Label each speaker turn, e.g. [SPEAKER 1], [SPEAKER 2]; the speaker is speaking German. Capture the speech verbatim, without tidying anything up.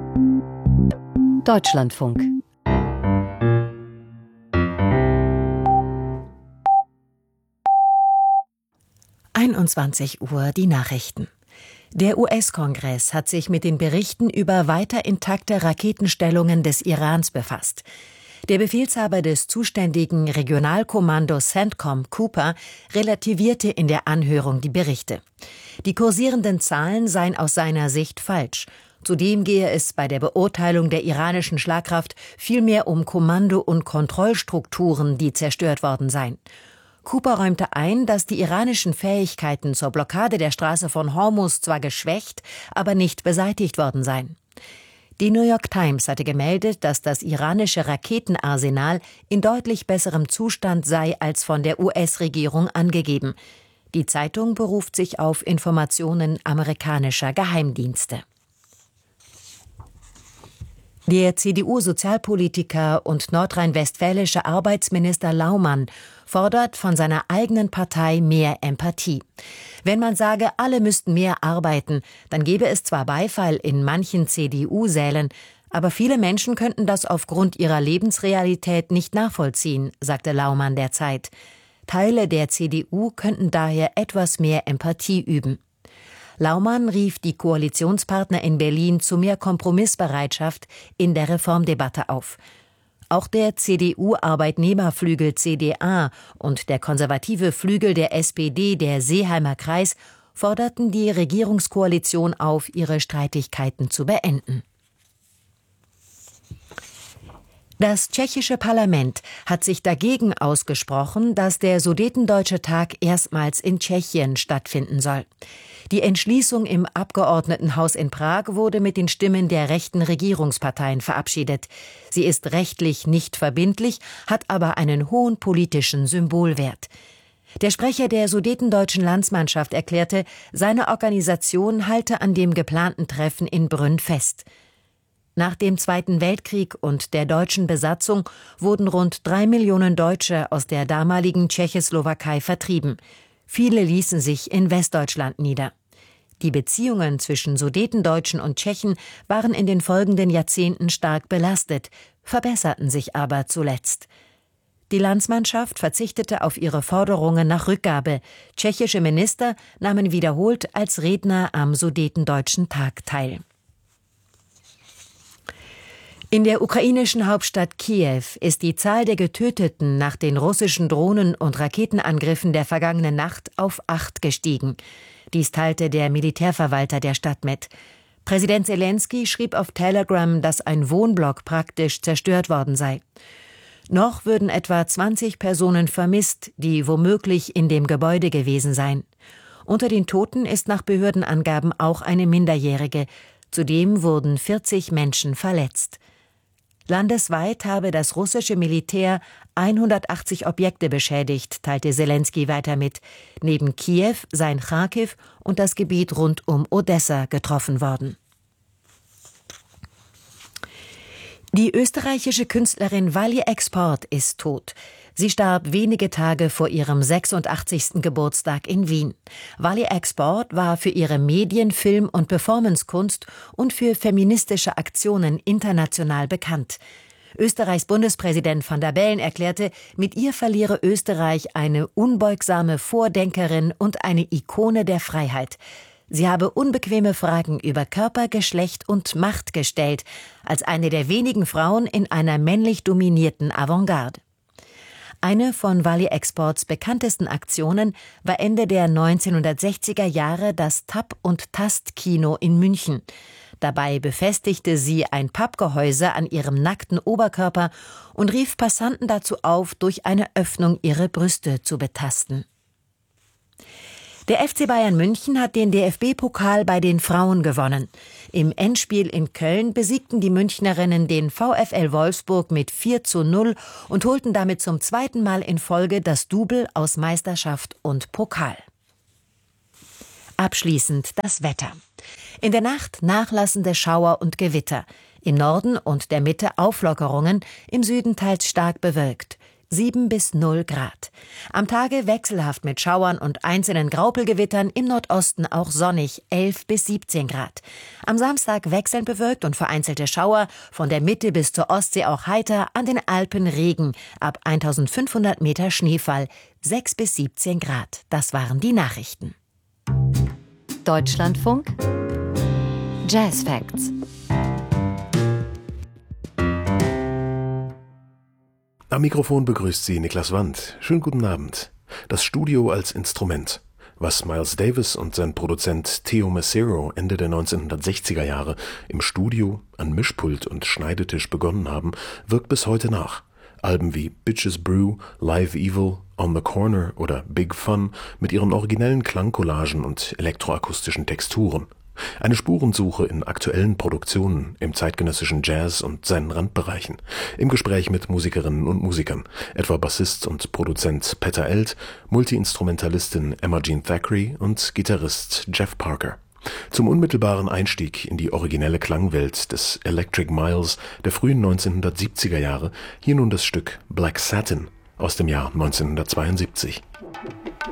[SPEAKER 1] Deutschlandfunk.
[SPEAKER 2] einundzwanzig Uhr die Nachrichten. Der U S-Kongress hat sich mit den Berichten über weiter intakte Raketenstellungen des Irans befasst. Der Befehlshaber des zuständigen Regionalkommandos CENTCOM, Cooper, relativierte in der Anhörung die Berichte. Die kursierenden Zahlen seien aus seiner Sicht falsch. Zudem gehe es bei der Beurteilung der iranischen Schlagkraft vielmehr um Kommando- und Kontrollstrukturen, die zerstört worden seien. Cooper räumte ein, dass die iranischen Fähigkeiten zur Blockade der Straße von Hormuz zwar geschwächt, aber nicht beseitigt worden seien. Die New York Times hatte gemeldet, dass das iranische Raketenarsenal in deutlich besserem Zustand sei als von der U S-Regierung angegeben. Die Zeitung beruft sich auf Informationen amerikanischer Geheimdienste. Der C D U-Sozialpolitiker und nordrhein-westfälische Arbeitsminister Laumann fordert von seiner eigenen Partei mehr Empathie. Wenn man sage, alle müssten mehr arbeiten, dann gäbe es zwar Beifall in manchen C D U-Sälen, aber viele Menschen könnten das aufgrund ihrer Lebensrealität nicht nachvollziehen, sagte Laumann der Zeit. Teile der C D U könnten daher etwas mehr Empathie üben. Laumann rief die Koalitionspartner in Berlin zu mehr Kompromissbereitschaft in der Reformdebatte auf. Auch der C D U-Arbeitnehmerflügel C D A und der konservative Flügel der S P D, der Seeheimer Kreis, forderten die Regierungskoalition auf, ihre Streitigkeiten zu beenden. Das tschechische Parlament hat sich dagegen ausgesprochen, dass der Sudetendeutsche Tag erstmals in Tschechien stattfinden soll. Die Entschließung im Abgeordnetenhaus in Prag wurde mit den Stimmen der rechten Regierungsparteien verabschiedet. Sie ist rechtlich nicht verbindlich, hat aber einen hohen politischen Symbolwert. Der Sprecher der sudetendeutschen Landsmannschaft erklärte, seine Organisation halte an dem geplanten Treffen in Brünn fest. Nach dem Zweiten Weltkrieg und der deutschen Besatzung wurden rund drei Millionen Deutsche aus der damaligen Tschechoslowakei vertrieben. Viele ließen sich in Westdeutschland nieder. Die Beziehungen zwischen Sudetendeutschen und Tschechen waren in den folgenden Jahrzehnten stark belastet, verbesserten sich aber zuletzt. Die Landsmannschaft verzichtete auf ihre Forderungen nach Rückgabe. Tschechische Minister nahmen wiederholt als Redner am Sudetendeutschen Tag teil. In der ukrainischen Hauptstadt Kiew ist die Zahl der Getöteten nach den russischen Drohnen- und Raketenangriffen der vergangenen Nacht auf acht gestiegen. Dies teilte der Militärverwalter der Stadt mit. Präsident Selenskyj schrieb auf Telegram, dass ein Wohnblock praktisch zerstört worden sei. Noch würden etwa zwanzig Personen vermisst, die womöglich in dem Gebäude gewesen seien. Unter den Toten ist nach Behördenangaben auch eine Minderjährige. Zudem wurden vierzig Menschen verletzt. Landesweit habe das russische Militär hundertachtzig Objekte beschädigt, teilte Selenskyj weiter mit. Neben Kiew seien Charkiw und das Gebiet rund um Odessa getroffen worden. Die österreichische Künstlerin Wally Export ist tot. Sie starb wenige Tage vor ihrem sechsundachtzigsten Geburtstag in Wien. Wally Export war für ihre Medien-, Film- und Performancekunst und für feministische Aktionen international bekannt. Österreichs Bundespräsident Van der Bellen erklärte, mit ihr verliere Österreich eine unbeugsame Vordenkerin und eine Ikone der Freiheit. Sie habe unbequeme Fragen über Körper, Geschlecht und Macht gestellt, als eine der wenigen Frauen in einer männlich dominierten Avantgarde. Eine von Wally Exports bekanntesten Aktionen war Ende der neunzehnhundertsechziger Jahre das Tap- und Tastkino in München. Dabei befestigte sie ein Pappgehäuse an ihrem nackten Oberkörper und rief Passanten dazu auf, durch eine Öffnung ihre Brüste zu betasten. Der F C Bayern München hat den D F B-Pokal bei den Frauen gewonnen. Im Endspiel in Köln besiegten die Münchnerinnen den VfL Wolfsburg mit vier zu null und holten damit zum zweiten Mal in Folge das Double aus Meisterschaft und Pokal. Abschließend das Wetter. In der Nacht nachlassende Schauer und Gewitter. Im Norden und der Mitte Auflockerungen, im Süden teils stark bewölkt. sieben bis null Grad. Am Tage wechselhaft mit Schauern und einzelnen Graupelgewittern, im Nordosten auch sonnig, elf bis siebzehn Grad. Am Samstag wechselnd bewölkt und vereinzelte Schauer, von der Mitte bis zur Ostsee auch heiter, an den Alpen Regen, ab eintausendfünfhundert Meter Schneefall, sechs bis siebzehn Grad. Das waren die Nachrichten.
[SPEAKER 1] Deutschlandfunk Jazz Facts.
[SPEAKER 3] Am Mikrofon begrüßt Sie Niklas Wandt. Schönen guten Abend. Das Studio als Instrument. Was Miles Davis und sein Produzent Theo Macero Ende der neunzehnhundertsechziger Jahre im Studio, an Mischpult und Schneidetisch begonnen haben, wirkt bis heute nach. Alben wie Bitches Brew, Live Evil, On the Corner oder Big Fun mit ihren originellen Klangcollagen und elektroakustischen Texturen. Eine Spurensuche in aktuellen Produktionen, im zeitgenössischen Jazz und seinen Randbereichen, im Gespräch mit Musikerinnen und Musikern, etwa Bassist und Produzent Peter Eld, Multiinstrumentalistin Emma Jean Thackeray und Gitarrist Jeff Parker. Zum unmittelbaren Einstieg in die originelle Klangwelt des Electric Miles der frühen neunzehnhundertsiebziger Jahre hier nun das Stück Black Satin aus dem Jahr neunzehnhundertzweiundsiebzig.